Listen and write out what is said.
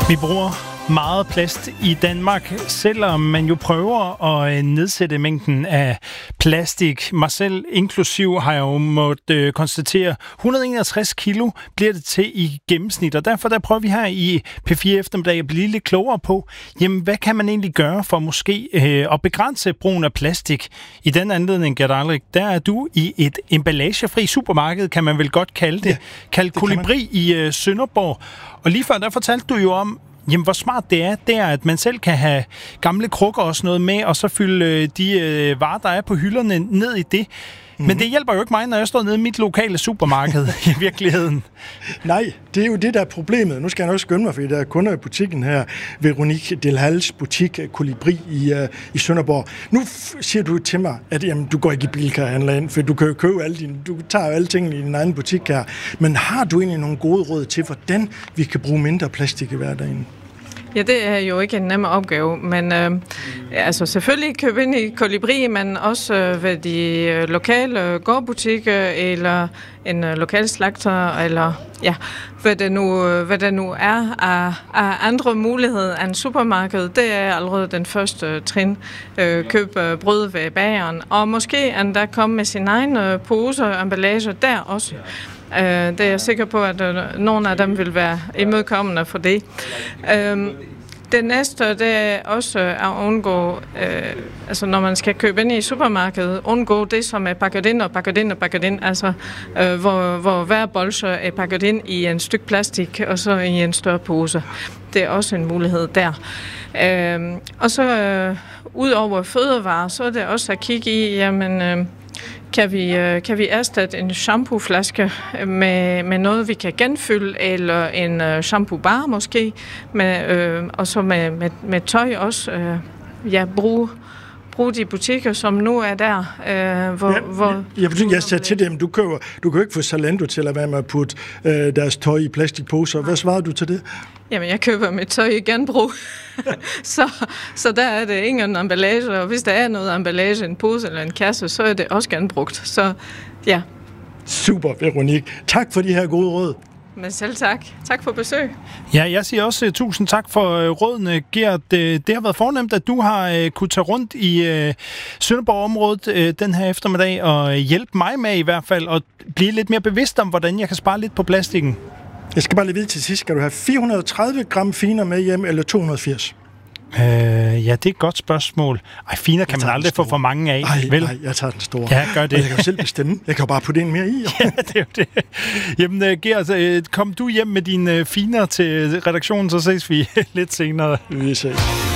Vi bruger meget plast i Danmark, selvom man jo prøver at nedsætte mængden af plastik. Mig selv inklusiv har jeg jo måttet konstatere, 161 kilo bliver det til i gennemsnit, og derfor der prøver vi her i P4 Eftermiddag at blive lidt klogere på, jamen hvad kan man egentlig gøre for måske at begrænse brugen af plastik? I den anledning, Gert Alrik, der er du i et emballagefri supermarked, kan man vel godt kalde det, kaldt Kolibri i Sønderborg. Og lige før der fortalte du jo om, jamen, hvor smart det er, at man selv kan have gamle krukker og sådan noget med, og så fylde de varer, der er på hylderne, ned i det. Men det hjælper jo ikke mig, når jeg står nede i mit lokale supermarked i virkeligheden. Nej, det er jo det, der er problemet. Nu skal jeg nok skynde mig, fordi der er kunder i butikken her, Veronique Delhals butik, Kolibri i Sønderborg. Nu siger du til mig, at jamen, du går ikke i Bilka og handler ind, for du kan jo købe du tager jo alle tingene i din egen butik her. Men har du egentlig nogle gode råd til, hvordan vi kan bruge mindre plastik i hverdagen? Ja, det er jo ikke en nem opgave, men altså selvfølgelig købe ind i Kolibri, men også ved de lokale gårdbutikker eller en lokal slagter, eller ja, hvad det nu er af andre muligheder end supermarkedet. Det er allerede den første trin. Køb brød ved bageren, og måske endda komme med sin egen pose og emballage der også. Det er jeg sikker på, at nogle af dem vil være imødekommende for det. Det næste, det er også at undgå, altså når man skal købe ind i supermarkedet, undgå det, som er pakket ind, altså hvor hver bolsje er pakket ind i en stykke plastik, og så i en større pose. Det er også en mulighed der. Og så ud over fødevarer, så er det også at kigge i, jamen, kan vi erstatte en shampooflaske med noget, vi kan genfylde, eller en shampoo-bar måske, og så med tøj også. Brug de butikker, som nu er der. Jeg sagde til dem, du kan jo ikke få Zalando til at være med at putte deres tøj i plastikposer. Hvad svarede du til det? Jamen, jeg køber mit tøj i genbrug. så der er det ingen emballage, og hvis der er noget emballage, en pose eller en kasse, så er det også genbrugt. Så ja. Super, Veronique. Tak for de her gode råd. Men selv tak. Tak for besøg. Ja, jeg siger også tusind tak for rådene, Gert. Det har været fornemt, at du har kunne tage rundt i Sønderborg-området den her eftermiddag og hjælpe mig med i hvert fald at blive lidt mere bevidst om, hvordan jeg kan spare lidt på plastikken. Jeg skal bare lige vide til sidst. Skal du have 430 gram finer med hjem, eller 280? Ja, det er et godt spørgsmål. Finer kan man aldrig få for mange af, vel? Nej, jeg tager den store. Ja, gør det. Og jeg kan jo selv bestemme. Jeg kan jo bare putte en mere i. Ja, det er jo det. Jamen, Gert, kom du hjem med dine finer til redaktionen, så ses vi lidt senere. Vi ses.